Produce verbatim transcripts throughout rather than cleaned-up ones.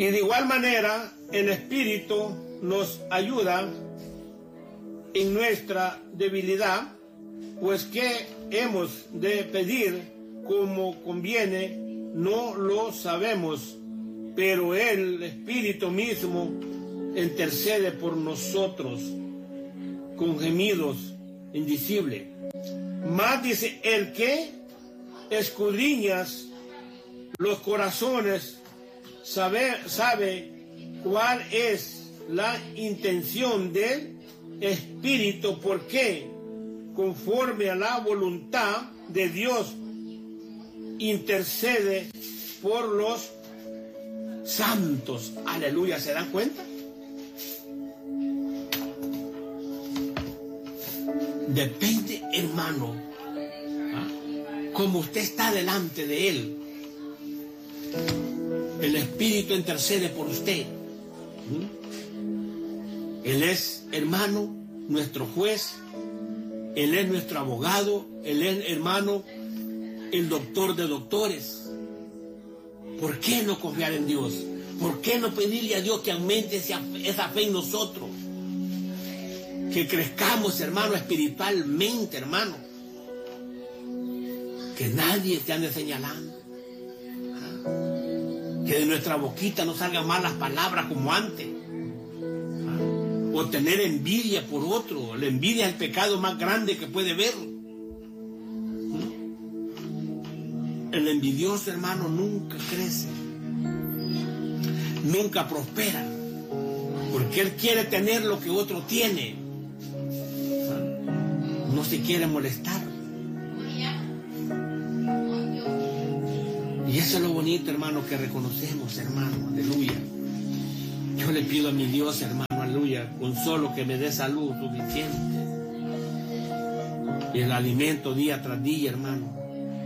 Y de igual manera, el Espíritu nos ayuda en nuestra debilidad, pues que hemos de pedir como conviene, no lo sabemos, pero el Espíritu mismo intercede por nosotros con gemidos indecibles. Más dice, el que escudriñas los corazones sabe, sabe cuál es la intención del Espíritu, porque conforme a la voluntad de Dios intercede por los santos. Aleluya, ¿se dan cuenta? Depende, hermano, ¿ah? Como usted está delante de Él, el Espíritu intercede por usted. ¿Mm? Él es, hermano, nuestro juez. Él es nuestro abogado. Él es, hermano, el doctor de doctores. ¿Por qué no confiar en Dios? ¿Por qué no pedirle a Dios que aumente esa, esa fe en nosotros? Que crezcamos, hermano, espiritualmente, hermano. Que nadie te ande señalando. ¿Ah? Que de nuestra boquita no salgan malas palabras como antes. ¿Ah? O tener envidia por otro. La envidia es el pecado más grande que puede haber. ¿Ah? El envidioso, hermano, nunca crece. Nunca prospera. Porque él quiere tener lo que otro tiene. No se quiere molestar. Y eso es lo bonito, hermano, que reconocemos, hermano, aleluya. Yo le pido a mi Dios, hermano, aleluya, con solo que me dé salud suficiente. Y el alimento día tras día, hermano.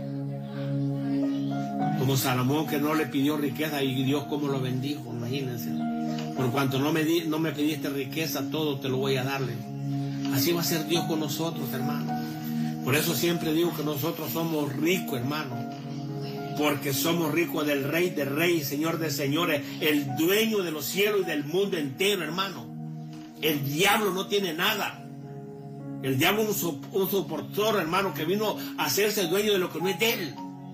Como Salomón, que no le pidió riqueza y Dios cómo lo bendijo, imagínense. Por cuanto no me, di, no me pediste riqueza, todo te lo voy a darle. Así va a ser Dios con nosotros, hermano. Por eso siempre digo que nosotros somos ricos, hermano. Porque somos ricos del Rey de Reyes, Señor de Señores, el dueño de los cielos y del mundo entero, hermano. El diablo no tiene nada. El diablo es un, un soportor, hermano, que vino a hacerse dueño de lo que no es de él.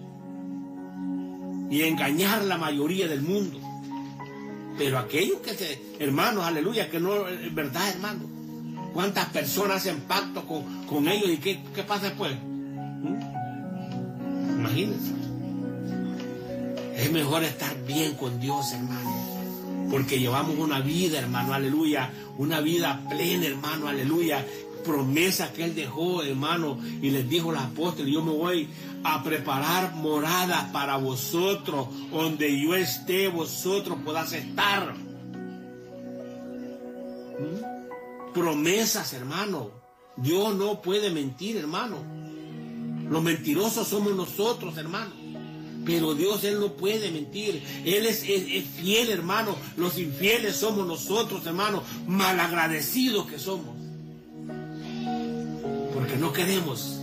Y engañar a la mayoría del mundo. Pero aquellos que se, hermanos, aleluya, que no es verdad, hermano. ¿Cuántas personas hacen pacto con, con ellos y qué, qué pasa después? ¿Mm? Imagínense. Es mejor estar bien con Dios, hermano. Porque llevamos una vida, hermano, aleluya. Una vida plena, hermano, aleluya. Promesa que Él dejó, hermano. Y les dijo a los apóstoles, yo me voy a preparar morada para vosotros. Donde yo esté, vosotros podáis estar. ¿Mm? Promesas, hermano. Dios no puede mentir, hermano. Los mentirosos somos nosotros, hermano. Pero Dios, Él no puede mentir. Él es, es, es fiel, hermano. Los infieles somos nosotros, hermano. Malagradecidos que somos. Porque no queremos